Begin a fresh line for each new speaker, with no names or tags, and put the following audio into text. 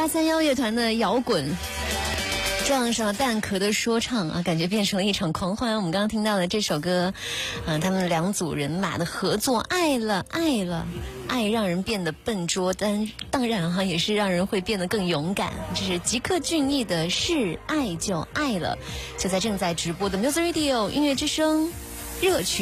831乐团的摇滚撞上了蛋壳的说唱啊，感觉变成了一场狂欢。我们刚刚听到的这首歌，他们两组人马的合作，爱了爱了，爱让人变得笨拙，但当然哈也是让人会变得更勇敢。这是吉克隽逸的是爱就爱了，就在正在直播的 Music Radio 音乐之声热曲。